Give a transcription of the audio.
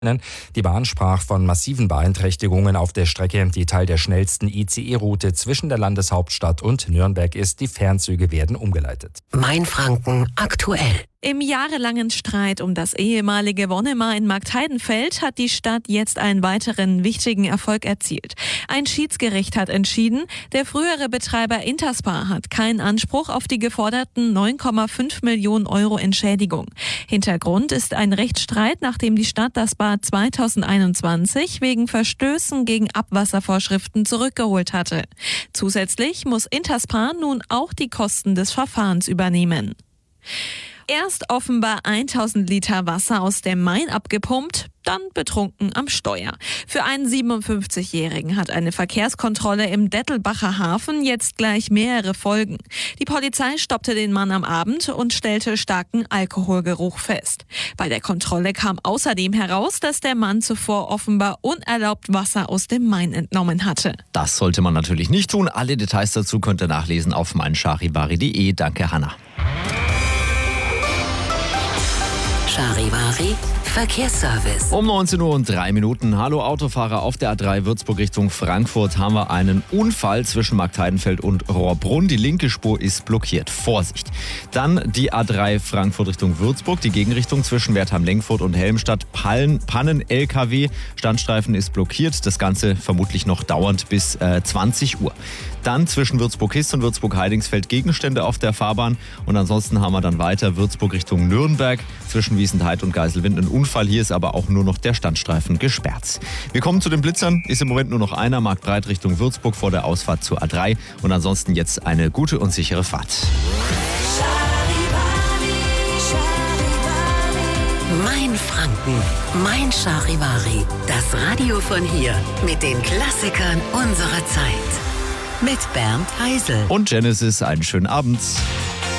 Die Bahn sprach von massiven Beeinträchtigungen auf der Strecke, die Teil der schnellsten ICE-Route zwischen der Landeshauptstadt und Nürnberg ist. Die Fernzüge werden umgeleitet. Mainfranken aktuell. Im jahrelangen Streit um das ehemalige Wonnemar in Marktheidenfeld hat die Stadt jetzt einen weiteren wichtigen Erfolg erzielt. Ein Schiedsgericht hat entschieden, der frühere Betreiber Interspar hat keinen Anspruch auf die geforderten 9,5 Millionen Euro Entschädigung. Hintergrund ist ein Rechtsstreit, nachdem die Stadt das Bad 2021 wegen Verstößen gegen Abwasservorschriften zurückgeholt hatte. Zusätzlich muss Interspar nun auch die Kosten des Verfahrens übernehmen. Erst offenbar 1000 Liter Wasser aus dem Main abgepumpt, dann betrunken am Steuer. Für einen 57-Jährigen hat eine Verkehrskontrolle im Dettelbacher Hafen jetzt gleich mehrere Folgen. Die Polizei stoppte den Mann am Abend und stellte starken Alkoholgeruch fest. Bei der Kontrolle kam außerdem heraus, dass der Mann zuvor offenbar unerlaubt Wasser aus dem Main entnommen hatte. Das sollte man natürlich nicht tun. Alle Details dazu könnt ihr nachlesen auf meincharivari.de. Danke, Hanna. Charivari Verkehrsservice. Um 19:03 Uhr. Hallo Autofahrer, auf der A3 Würzburg Richtung Frankfurt haben wir einen Unfall zwischen Marktheidenfeld und Rohrbrunn. Die linke Spur ist blockiert. Vorsicht. Dann die A3 Frankfurt Richtung Würzburg. Die Gegenrichtung zwischen Wertheim-Lenkfurt und Helmstadt. Pannen-LKW. Standstreifen ist blockiert. Das Ganze vermutlich noch dauernd bis 20 Uhr. Dann zwischen Würzburg-Hist und Würzburg-Heidingsfeld Gegenstände auf der Fahrbahn. Und ansonsten haben wir dann weiter Würzburg Richtung Nürnberg. Zwischen Wiesenheid und Geiselwind ein Unfall. Hier ist aber auch nur noch der Standstreifen gesperrt. Wir kommen zu den Blitzern. Ist im Moment nur noch einer. Marktbreit Richtung Würzburg vor der Ausfahrt zur A3. Und ansonsten jetzt eine gute und sichere Fahrt. Mainfranken, Mein Charivari. Das Radio von hier mit den Klassikern unserer Zeit. Mit Bernd Heisel. Und Genesis, einen schönen Abend.